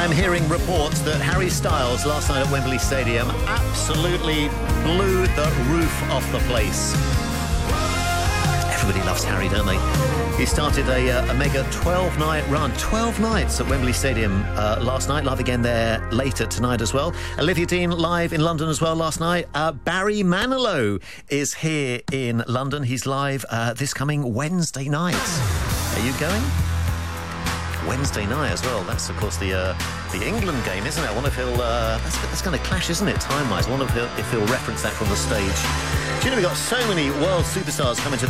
I am hearing reports that Harry Styles last night at Wembley Stadium absolutely blew the roof off the place. Everybody loves Harry, don't they? He started a mega 12-night run. 12 nights at Wembley Stadium last night. Live again there later tonight as well. Olivia Dean live in London as well last night. Barry Manilow is here in London. He's live this coming Wednesday night. Are you going? Wednesday night as well. That's, of course, the England game, isn't it? I wonder if he'll... that's going to clash, isn't it, time-wise? I wonder if he'll reference that from the stage. Do you know we've got so many world superstars coming to